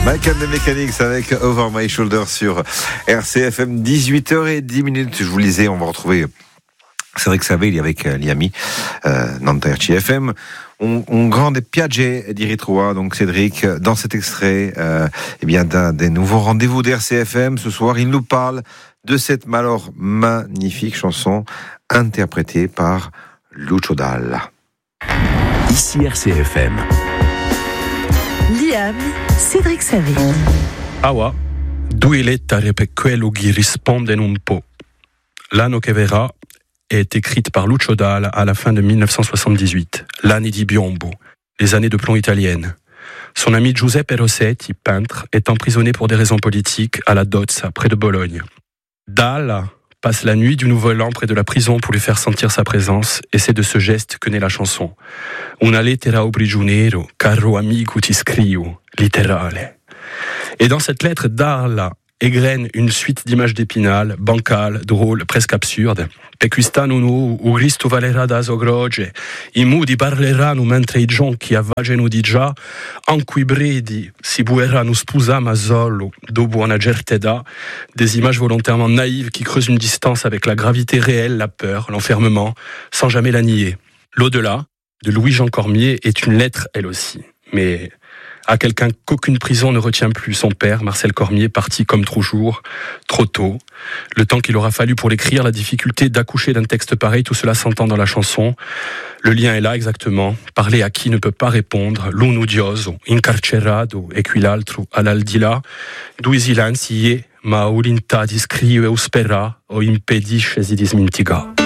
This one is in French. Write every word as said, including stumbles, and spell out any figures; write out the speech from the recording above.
Mike and the Mechanics avec Over My Shoulder sur R C F M, dix-huit heures dix. Je vous le disais, on va retrouver Cédric Savelli avec Liami, euh, Nantes R C F M. On, on grande Piaget di ritroa, donc Cédric, dans cet extrait, euh, eh bien, d'un des nouveaux rendez-vous d'R C F M. Ce soir, il nous parle de cette alors magnifique chanson interprétée par Lucio Dalla. Ici R C F M. Liam, Cédric Savelli. Awa, due lettere per quello che risponde un po'. L'anno che verrà est écrite par Lucio Dalla à la fin de dix-neuf cent soixante-dix-huit, l'anni di Biombo, les années de plomb italiennes. Son ami Giuseppe Rossetti, peintre, est emprisonné pour des raisons politiques à la Dozza, près de Bologne. Dalla passe la nuit du Nouvel An près de la prison pour lui faire sentir sa présence, et c'est de ce geste que naît la chanson. Una lettera o prigioniero, caro amico ti scrivo, littérale. Et dans cette lettre, Dalla égrène une suite d'images d'Épinal, bancales, drôles, presque absurdes. Per quest'anno nu, o Cristo valerà da sogroge, i mudi parleranno mentre i gionchi avvageno di già, anche i bredi si bueranno spusa ma solo, dopo una certa età. Des images volontairement naïves qui creusent une distance avec la gravité réelle, la peur, l'enfermement, sans jamais la nier. L'au-delà, de Louis-Jean Cormier, est une lettre, elle aussi. Mais à quelqu'un qu'aucune prison ne retient plus, son père, Marcel Cormier, parti comme toujours, trop tôt. Le temps qu'il aura fallu pour l'écrire, la difficulté d'accoucher d'un texte pareil, tout cela s'entend dans la chanson. Le lien est là exactement. Parler à qui ne peut pas répondre. L'un odioso, incarcerato, e qui l'altro all'aldilà. Due silenzi, ma ulinta di scrivere o spera o impedisce di dismenticare.